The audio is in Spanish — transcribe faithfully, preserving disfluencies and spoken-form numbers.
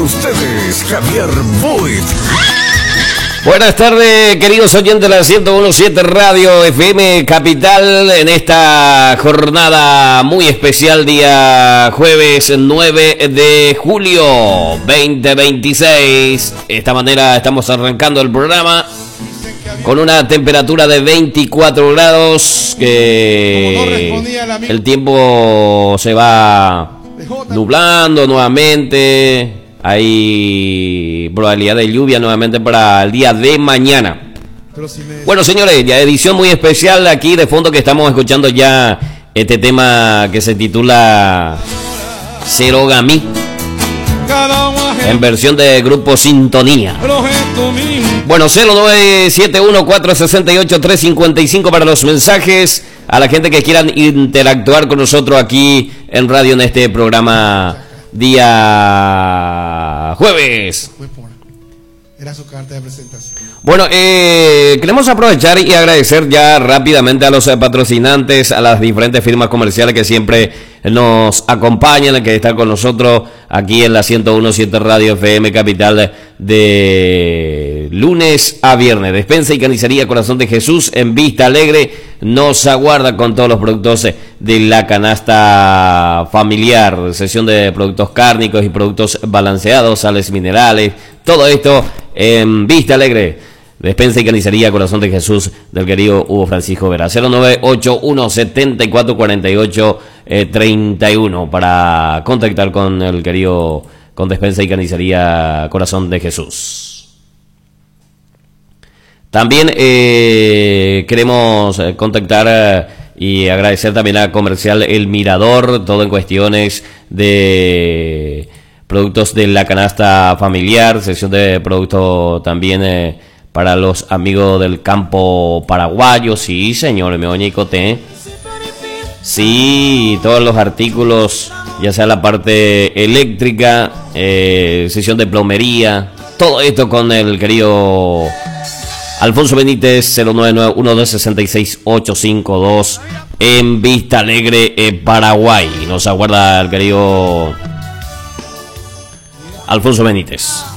ustedes, Javier Boyd. Buenas tardes, queridos oyentes de la ciento uno punto siete Radio F M Capital, en esta jornada muy especial, día jueves nueve de julio veinte veintiséis. De esta manera estamos arrancando el programa con una temperatura de veinticuatro grados, que el tiempo se va nublando nuevamente. Hay probabilidad de lluvia nuevamente para el día de mañana. Bueno, señores, ya edición muy especial aquí de fondo, que estamos escuchando ya este tema que se titula Serogami, en versión de Grupo Sintonía. Bueno, cero nueve siete uno cuatro seis ocho tres cinco cinco para los mensajes a la gente que quieran interactuar con nosotros aquí en radio en este programa día jueves. Era su carta de presentación. Bueno, eh, queremos aprovechar y agradecer ya rápidamente a los eh, patrocinantes, a las diferentes firmas comerciales que siempre nos acompañan, que están con nosotros aquí en la ciento uno punto siete Radio F M Capital de lunes a viernes. Despensa y Carnicería Corazón de Jesús en Vista Alegre nos aguarda con todos los productos de la canasta familiar, sesión de productos cárnicos y productos balanceados, sales minerales, todo esto en Vista Alegre. Despensa y Carnicería Corazón de Jesús del querido Hugo Francisco Vera. Cero nueve ocho uno siete cuatro cuatro ocho treinta y uno para contactar con el querido, con Despensa y Carnicería Corazón de Jesús. También eh, queremos contactar eh, y agradecer también a Comercial El Mirador, todo en cuestiones de productos de la canasta familiar, sección de productos también eh, para los amigos del campo paraguayo. Sí, señor, me oye Coté. Sí, todos los artículos, ya sea la parte eléctrica, eh, sección de plomería, todo esto con el querido Alfonso Benítez. Cero nueve nueve uno dos seis seis ocho cinco dos en Vista Alegre, eh, Paraguay. Nos aguarda el querido Alfonso Benítez.